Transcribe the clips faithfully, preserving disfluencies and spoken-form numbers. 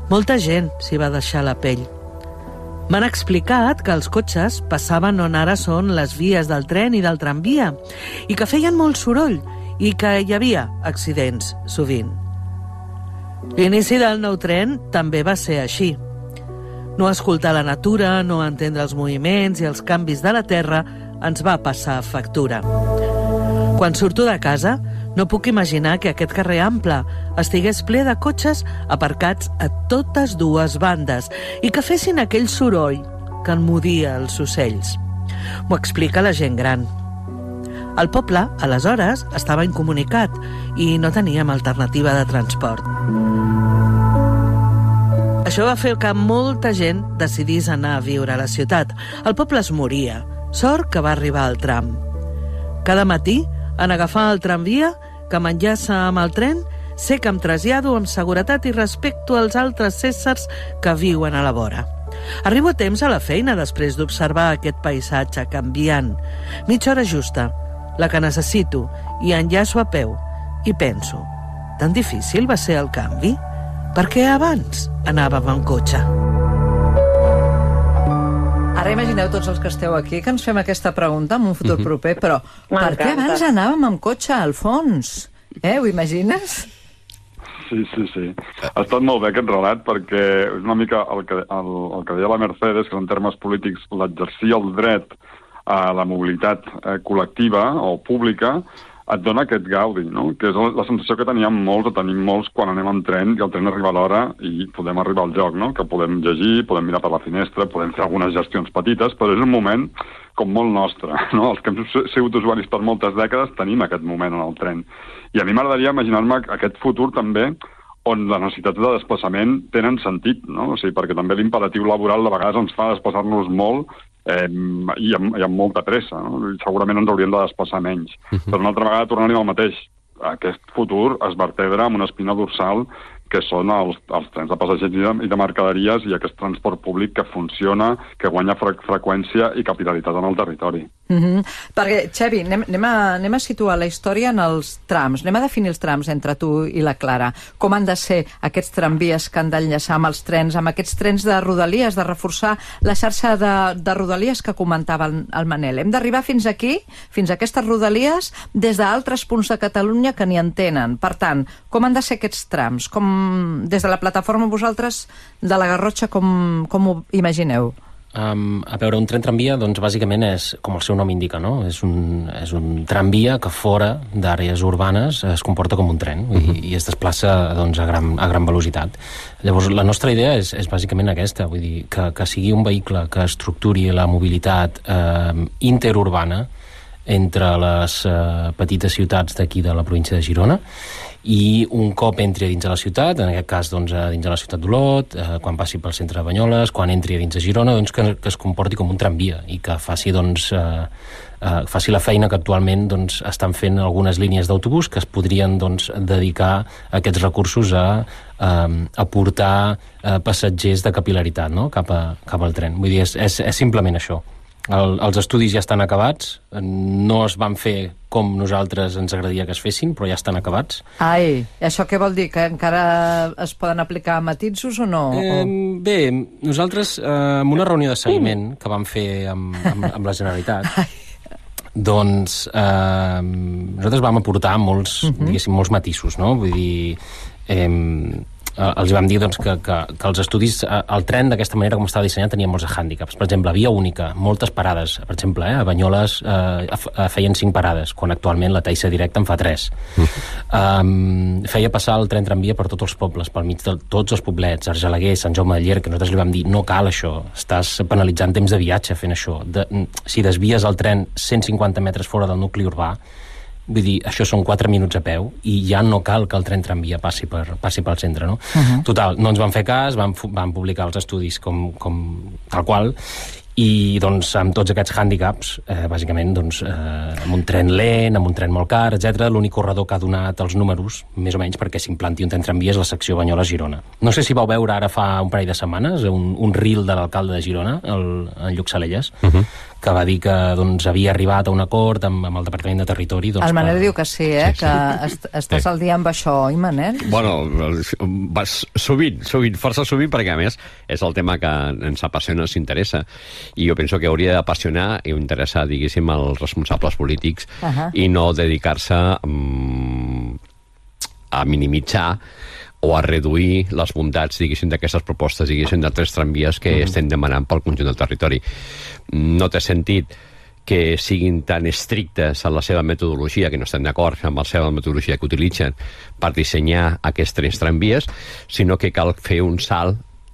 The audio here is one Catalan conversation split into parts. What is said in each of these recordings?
Molta gent s'hi va deixar la pell. M'han explicat que els cotxes passaven on ara són les vies del tren i del tramvia i que feien molt soroll i que hi havia accidents sovint. L'inici del nou tren també va ser així. No escoltar la natura, no entendre els moviments i els canvis de la terra ens va passar factura. Quan surto de casa, no puc imaginar que aquest carrer ample estigués ple de cotxes aparcats a totes dues bandes i que fessin aquell soroll que enmudia els ocells. M'ho explica la gent gran. El poble, aleshores, estava incomunicat i no teníem alternativa de transport. Això va fer que molta gent decidís anar a viure a la ciutat. El poble es moria. Sort que va arribar el tram. Cada matí, en agafar el tramvia que m'enllaça amb el tren, sé que em trasllado amb seguretat i respecto als altres éssers que viuen a la vora. Arribo a temps a la feina després d'observar aquest paisatge canviant. Mitja hora justa, la que necessito, i enllaço a peu. I penso, tan difícil va ser el canvi? Per què abans anàvem en cotxe? Ara imagineu tots els que esteu aquí que ens fem aquesta pregunta en un futur proper, però per què abans anàvem amb cotxe, Alfons? Eh, ho imagines? Sí, sí, sí. Ha estat molt bé aquest relat perquè és una mica el que, el, el que deia la Mercedes, que en termes polítics l'exercir el dret a la mobilitat eh, col·lectiva o pública et dona aquest gaudi, no? Que és la sensació que teníem molts, o tenim molts quan anem en tren i el tren arriba a l'hora i podem arribar al lloc, no? Que podem llegir, podem mirar per la finestra, podem fer algunes gestions petites, però és un moment com molt nostre, no? Els que hem sigut usuaris per moltes dècades tenim aquest moment en el tren. I a mi m'agradaria imaginar-me aquest futur també on les necessitats de desplaçament tenen sentit, no? O sigui, perquè també l'imperatiu laboral de vegades ens fa desplaçar-nos molt eh, i, amb, i amb molta pressa, no? Segurament ens hauríem de desplaçar menys. Uh-huh. Però una altra vegada tornant-hi al mateix. Aquest futur es vertebra amb una espina dorsal que són els, els trens de passatgers i de, i de mercaderies i aquest transport públic que funciona, que guanya fre freqüència i capitalitat en el territori. Mm-hmm. Perquè, Xevi, anem, anem, a, anem a situar la història en els trams. Anem a definir els trams entre tu i la Clara. Com han de ser aquests tramvies que han d'enllaçar amb els trens, amb aquests trens de rodalies, de reforçar la xarxa de, de rodalies que comentava el, el Manel. Hem d'arribar fins aquí, fins a aquestes rodalies, des d'altres punts de Catalunya que n'hi entenen. Per tant, com han de ser aquests trams? Com des de la plataforma vosaltres de la Garrotxa, com, com ho imagineu? Um, a veure, un tren tramvia, doncs, bàsicament és, com el seu nom indica, no? És un, és un tramvia que fora d'àrees urbanes es comporta com un tren uh-huh. i, i es desplaça, doncs, a gran, a gran velocitat. Llavors, la nostra idea és, és bàsicament aquesta, vull dir, que, que sigui un vehicle que estructuri la mobilitat eh, interurbana entre les eh, petites ciutats d'aquí de la província de Girona i un cop entri dins de la ciutat, en aquest cas doncs, dins de la ciutat d'Olot, eh, quan passi pel centre de Banyoles, quan entri dins de Girona, doncs, que, que es comporti com un tramvia i que faci, doncs, eh, eh, faci la feina que actualment doncs, estan fent algunes línies d'autobús que es podrien doncs, dedicar aquests recursos a, eh, a portar eh, passatgers de capil·laritat, no? cap, a, cap al tren. Vull dir, és, és, és simplement això. El, els estudis ja estan acabats, no es van fer com nosaltres ens agradaria que es fessin, però ja estan acabats. Ai, això què vol dir? Que encara es poden aplicar matisos o no? Eh, bé, nosaltres, eh, en una reunió de seguiment que vam fer amb, amb, amb la Generalitat, doncs eh, nosaltres vam aportar molts, uh-huh. diguéssim, molts matisos, no? Vull dir, eh, els vam dir doncs, que, que, que els estudis, el tren d'aquesta manera com estava dissenyat tenia molts hàndicaps. Per exemple, via única, moltes parades. Per exemple, eh, a Banyoles eh, feien cinc parades, quan actualment la Taissa Directa en fa tres. Mm. Um, feia passar el tren tramvia per tots els pobles, pel mig de tots els poblets, Argelaguer, Sant Jaume de Llierca, que nosaltres li vam dir, no cal això, estàs penalitzant temps de viatge fent això. De, si desvies el tren cent cinquanta metres fora del nucli urbà, vull dir, això són quatre minuts a peu i ja no cal que el tren tramvia passi, per, passi pel centre, no? Uh-huh. Total, no ens van fer cas, van, van publicar els estudis com, com tal qual i doncs amb tots aquests hàndicaps, eh, bàsicament doncs, eh, amb un tren lent, amb un tren molt car, etcètera, l'únic corredor que ha donat els números, més o menys perquè s'implanti un tren tramvia és la secció Banyoles-Girona. No sé si vau veure ara fa un parell de setmanes un, un reel de l'alcalde de Girona, el, en Lluc Salelles, uh-huh. que va dir que doncs, havia arribat a un acord amb, amb el Departament de Territori. Doncs, el Manel per... diu que sí, eh? Sí, sí. Que est estàs sí. al dia amb això, oi, Manel? Bueno, vas, sovint, sovint, força sovint, perquè a més és el tema que ens apassiona, ens interessa. I jo penso que hauria d'apassionar i interessar, diguéssim, als responsables polítics uh -huh. i no dedicar-se um, a minimitzar o a reduir les bondats, diguéssim, d'aquestes propostes, diguéssim, de tres tramvies que mm. estem demanant pel conjunt del territori. No té sentit que siguin tan estrictes en la seva metodologia, que no estem d'acord amb la seva metodologia que utilitzen per dissenyar aquests tres tramvies, sinó que cal fer un salt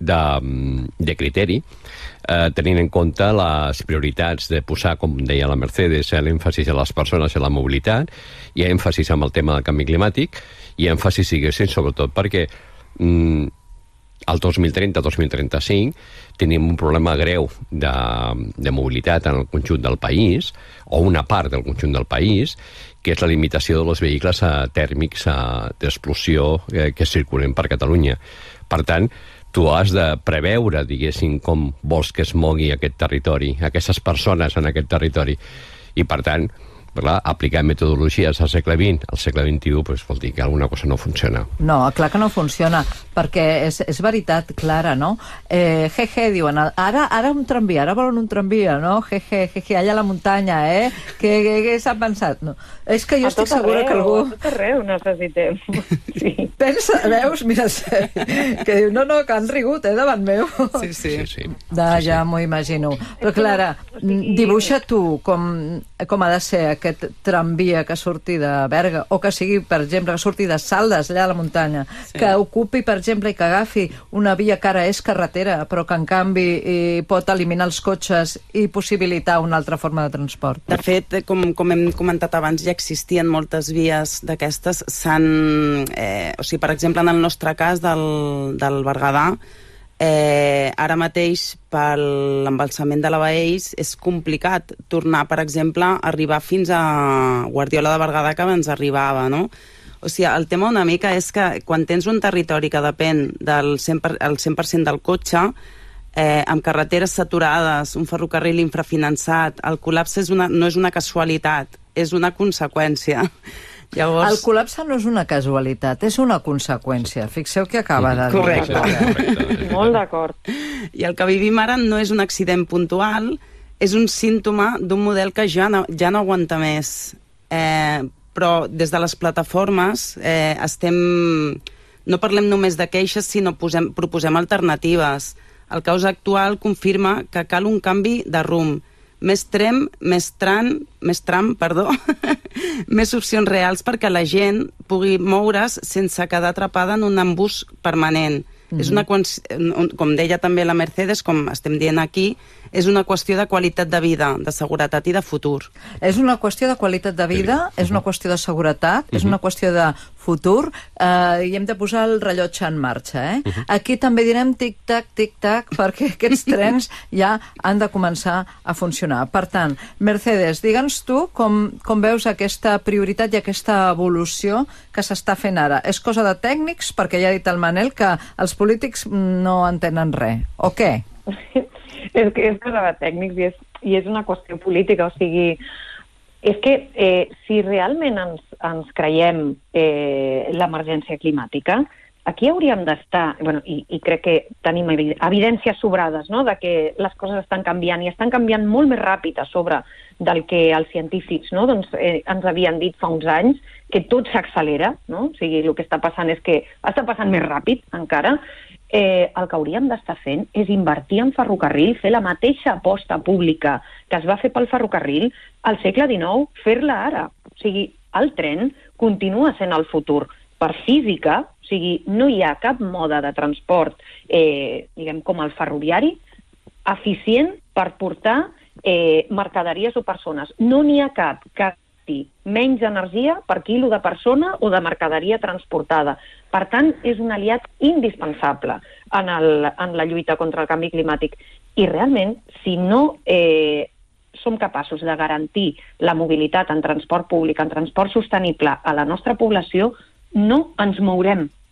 de, de criteri, eh, tenint en compte les prioritats de posar, com deia la Mercedes, l'èmfasis a les persones i a la mobilitat, i èmfasis en el tema del canvi climàtic, i èmfasis, diguéssim, sobretot perquè mm, el dos mil trenta dos mil trenta-cinc tenim un problema greu de, de mobilitat en el conjunt del país, o una part del conjunt del país, que és la limitació dels vehicles a tèrmics d'explosió eh, que circulen per Catalunya. Per tant, tu has de preveure, diguéssim, com vols que es mogui aquest territori, aquestes persones en aquest territori. I, per tant, clar, aplicar metodologies al segle vint, al segle vint-i-u, pues, vol dir que alguna cosa no funciona. No, clar que no funciona, perquè és, és veritat clara, no? Eh, jeje, diuen, ara, ara un tramvia, ara volen un tramvia, no? Jeje, jeje, allà a la muntanya, eh? Què, què, què s'ha pensat? No. És que jo a estic segura arreu, que algú... A tot arreu necessitem. Sí. Pensa, veus? Mira, que diu, no, no, que han rigut, eh, davant meu. Sí, sí. sí, sí. Da, sí, ja sí. m'ho imagino. Però, Clara, dibuixa tu com, com ha de ser aquest tramvia que surti de Berga, o que sigui, per exemple, que surti de Saldes, allà a la muntanya, sí. que ocupi, per exemple, i que agafi una via que ara és carretera, però que, en canvi, i pot eliminar els cotxes i possibilitar una altra forma de transport. De fet, com, com hem comentat abans, ja existien moltes vies d'aquestes. S'han... Eh, o sigui, per exemple, en el nostre cas del, del Berguedà, Eh, ara mateix per l'embalsament de la Baells és complicat tornar, per exemple, a arribar fins a Guardiola de Berguedà, que abans arribava, no? O sigui, el tema una mica és que quan tens un territori que depèn del cent per cent, el cent per cent del cotxe, eh, amb carreteres saturades, un ferrocarril infrafinançat, el col·lapse és una, no és una casualitat, és una conseqüència. Llavors... El col·lapse no és una casualitat, és una conseqüència. Fixeu que acaba de dir. Correcte. Correcte. Molt d'acord. I el que vivim ara no és un accident puntual, és un símptoma d'un model que ja no, ja no aguanta més. Eh, però des de les plataformes eh, estem... no parlem només de queixes, sinó posem, proposem alternatives. El caos actual confirma que cal un canvi de rumb. Més trem, més tram, més tram, perdó, més opcions reals perquè la gent pugui moure's sense quedar atrapada en un embús permanent. Mm-hmm. És una, com deia també la Mercedes, com estem dient aquí, és una qüestió de qualitat de vida, de seguretat i de futur. És una qüestió de qualitat de vida, és una qüestió de seguretat, és una qüestió de futur, eh, i hem de posar el rellotge en marxa. Eh? Aquí també direm tic-tac, tic-tac, perquè aquests trens ja han de començar a funcionar. Per tant, Mercedes, digue'ns tu com, com veus aquesta prioritat i aquesta evolució que s'està fent ara. És cosa de tècnics, perquè ja ha dit el Manel que els polítics no entenen res, o què? És que és cosa de tècnics i és, i és una qüestió política, o sigui, és que eh, si realment ens, ens creiem eh, l'emergència climàtica, aquí hauríem d'estar, bueno, i, i crec que tenim evidències sobrades, no?, de que les coses estan canviant, i estan canviant molt més ràpid a sobre del que els científics, no?, doncs, eh, ens havien dit fa uns anys, que tot s'accelera, no?, o sigui, el que està passant és que està passant més ràpid encara. Eh, el que hauríem d'estar fent és invertir en ferrocarril, fer la mateixa aposta pública que es va fer pel ferrocarril al segle dinou, fer-la ara. O sigui, el tren continua sent el futur. Per física, o sigui, no hi ha cap mode de transport, eh, diguem, com el ferroviari, eficient per portar eh, mercaderies o persones. No n'hi ha cap que menys energia per quilo de persona o de mercaderia transportada. Per tant, és un aliat indispensable en, el, en la lluita contra el canvi climàtic. I realment, si no eh, som capaços de garantir la mobilitat en transport públic, en transport sostenible a la nostra població, no ens mourem.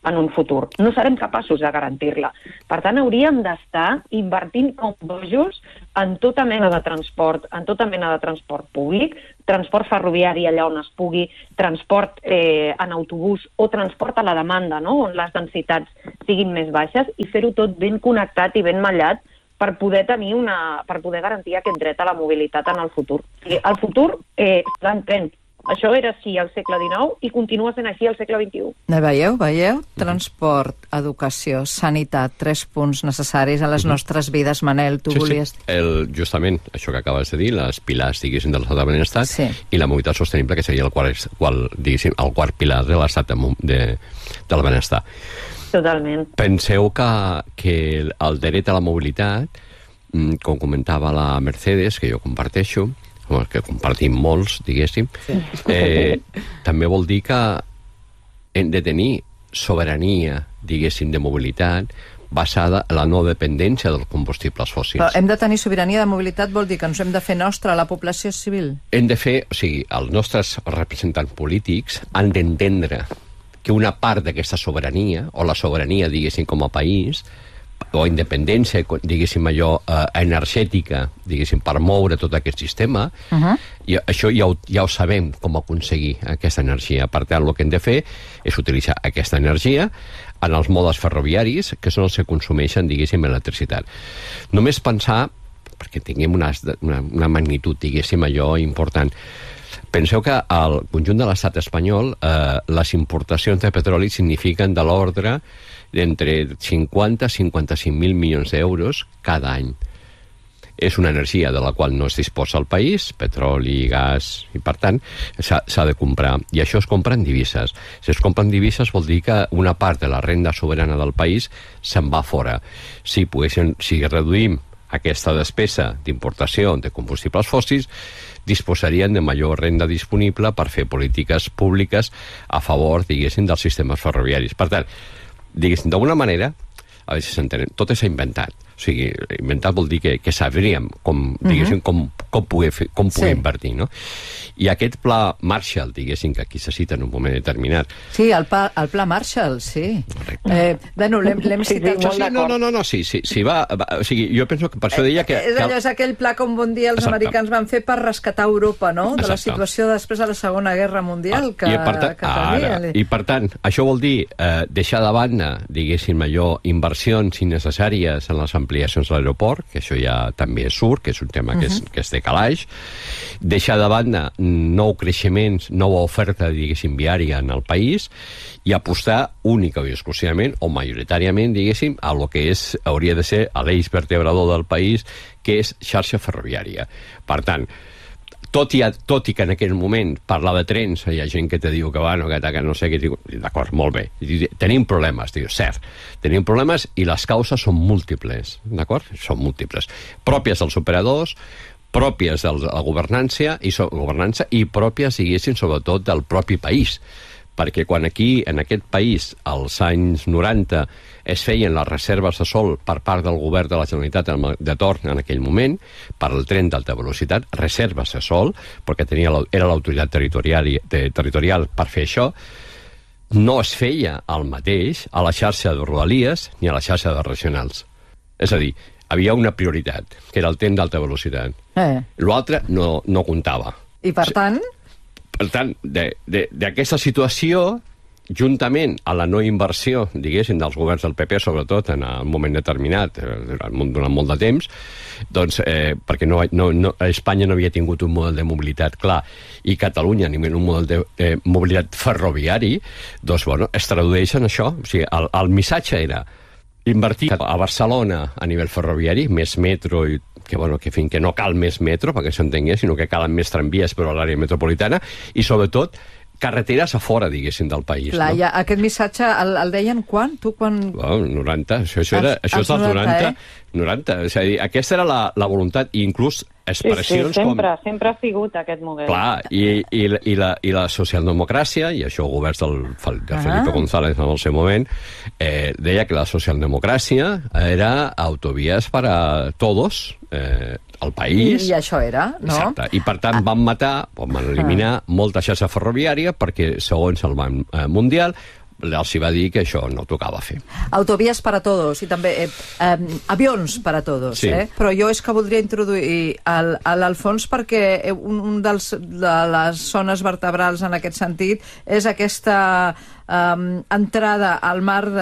en un futur. No serem capaços de garantir-la. Per tant, hauríem d'estar invertint com bojos en tota mena de transport, en tota mena de transport públic, transport ferroviari allà on es pugui, transport eh, en autobús o transport a la demanda, no? On les densitats siguin més baixes, i fer-ho tot ben connectat i ben mallat per poder tenir una, per poder garantir aquest dret a la mobilitat en el futur. O sigui, el futur eh, serà en tren. Això era així al segle dinou i continua sent així al segle vint-i-u. Veieu, veieu? Transport, educació, sanitat, tres punts necessaris a les nostres vides. Manel, tu sí, volies... Sí. El, justament, això que acabes de dir, les pilars, diguéssim, de l'estat de benestar, sí. I la mobilitat sostenible, que seria el quart, qual, diguéssim, el quart pilar de l'estat de, de, del benestar. Totalment. Penseu que, que el dret a la mobilitat, com comentava la Mercedes, que jo comparteixo, que compartim molts, diguéssim, sí. eh, també vol dir que hem de tenir sobirania, diguéssim, de mobilitat basada en la no dependència dels combustibles fòssils. Però hem de tenir sobirania de mobilitat vol dir que ens hem de fer nostra la població civil? Hem de fer, o sigui, els nostres representants polítics han d'entendre que una part d'aquesta sobirania, o la sobirania, diguéssim, com a país, o independència, diguéssim, allò eh, energètica, diguéssim, per moure tot aquest sistema, uh -huh. I això ja ho, ja ho sabem com aconseguir aquesta energia. Per tant, el que hem de fer és utilitzar aquesta energia en els modes ferroviaris, que són els que consumeixen, diguéssim, electricitat. Només pensar, perquè tinguem una, una, una magnitud, diguéssim, allò important, penseu que al conjunt de l'estat espanyol eh, les importacions de petroli signifiquen de l'ordre d'entre cinquanta a cinquanta-cinc mil milions d'euros cada any. És una energia de la qual no es disposa el país, petroli, gas, i per tant s'ha de comprar. I això es compra en divises. Si es compra en divises vol dir que una part de la renda soberana del país se'n va fora. Si, poguéssim, si reduïm aquesta despesa d'importació de combustibles fòssils, disposarien de major renda disponible per fer polítiques públiques a favor, diguéssim, dels sistemes ferroviaris. Per tant, diguéssim, d'alguna manera, a veure si s'entenen, tot és inventat. O sigui, inventat vol dir que, que sabríem com, diguéssim, com, com poder, fer, com poder sí. invertir, no? I aquest pla Marshall, diguéssim, que aquí se cita en un moment determinat... Sí, el, pa, el pla Marshall, sí. Eh, bueno, l'hem citat... Sí, sí, no, no, no, no, sí, sí, sí va, va... O sigui, jo penso que per això deia que... És allò, és aquell pla com bon dia els Exacte. americans van fer per rescatar Europa, no? De la Exacte. situació després de la Segona Guerra Mundial que, I per tant, que tenia. Ara, I per tant, això vol dir eh, deixar de banda, diguéssim, allò, inversions innecessàries en les ampliacions de l'aeroport, que això ja també surt, que és un tema que és, uh -huh. que és de calaix, deixar de banda nou creixements, nova oferta, diguéssim, viària en el país, i apostar única i exclusivament, o majoritàriament, diguéssim, a lo que és, hauria de ser l'eix vertebrador del país, que és xarxa ferroviària. Per tant, tot i, tot i que en aquell moment parlar de trens, hi ha gent que te diu que bueno, que, que no sé què, d'acord, molt bé, tenim problemes, diu, cert, tenim problemes i les causes són múltiples, d'acord? Són múltiples, pròpies dels operadors, pròpies de la governança i, so, governança i pròpies, diguéssim, sobretot del propi país, perquè quan aquí, en aquest país, als anys noranta, es feien les reserves de sol per part del govern de la Generalitat de torn en aquell moment, per al tren d'alta velocitat, reserves de sol, perquè tenia, era l'autoritat territorial, de, territorial per fer això, no es feia el mateix a la xarxa de rodalies ni a la xarxa de regionals. És a dir, havia una prioritat, que era el tren d'alta velocitat. Eh. L'altre no, no comptava. I per tant... Per tant, d'aquesta situació, juntament a la no inversió, diguéssim, dels governs del P P, sobretot en un moment determinat, durant, durant molt de temps, doncs, eh, perquè no, no, no, Espanya no havia tingut un model de mobilitat clar, i Catalunya ni un model de eh, mobilitat ferroviari, doncs, bueno, es tradueix en això. O sigui, el, el missatge era invertir a Barcelona a nivell ferroviari, més metro i que, bueno, que, fin, que no cal més metro, perquè s'entengués, sinó que calen més tramvies però a l'àrea metropolitana, i sobretot carreteres a fora, diguéssim, del país. Clar, no? Ja, aquest missatge el, el deien quan? Tu quan... Bueno, noranta, això, això, era, això és dels noranta. Eh? noranta, és a dir, aquesta era la, la voluntat, i inclús expressions sí, sí, sempre, com... sempre ha sigut aquest model. Clar, i, i, i, la, i la socialdemocràcia, i això governs del, de Felipe ah. González en el seu moment, eh, deia que la socialdemocràcia era autovies per a tots, eh, el país... I, I això era, no? Exacte, i per tant ah. van matar, van eliminar ah. molta xarxa ferroviària, perquè segons el Banc Mundial, els va dir que això no tocava fer. Autovies per a todos i també eh, eh, avions per a todos, sí. eh? Però jo és que voldria introduir l'Alfons perquè un, un dels, de les zones vertebrals en aquest sentit és aquesta eh, entrada al mar de